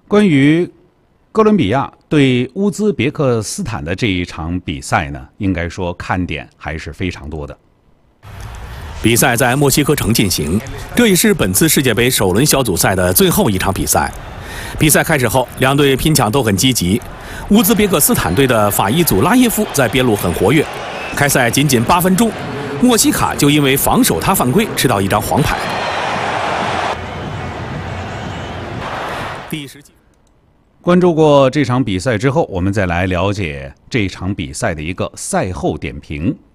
关于哥伦比亚对乌兹别克斯坦的这一场比赛呢，应该说看点还是非常多的。 比赛在墨西哥城进行，这也是本次世界杯首轮小组赛的最后一场比赛。比赛开始后，两队拼抢都很积极。乌兹别克斯坦队的法伊祖拉耶夫在边路很活跃。开赛仅8分钟，莫西卡就因为防守他犯规吃到一张黄牌。第10几。 关注过这场比赛之后，我们再来了解这场比赛的一个赛后点评。